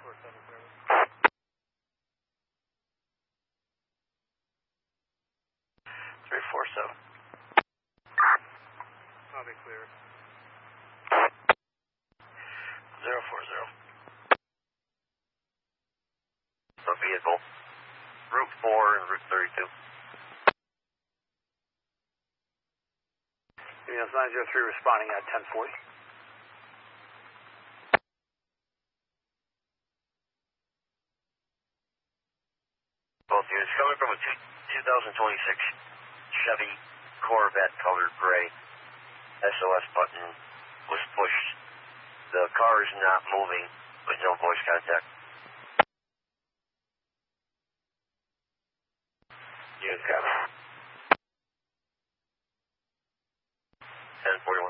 347. I'll be clear. 040. The vehicle. Route 4 and Route 32. Units 903 responding at 1040. Both units coming from a 2026 Chevy Corvette colored gray. SOS button was pushed. The car is not moving, but no voice contact. Units got it. 1041.